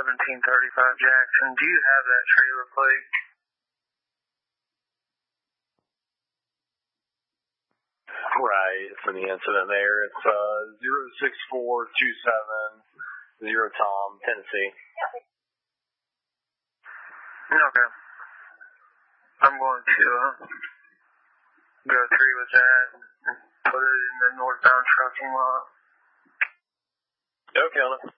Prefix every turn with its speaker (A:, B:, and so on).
A: 1735 Jackson. Do you have that trailer plate?
B: Right, for the incident there. It's 06427 Tom, Tennessee.
A: Okay. I'm going to go through with that and put it in the northbound trucking lot.
B: Okay, on it.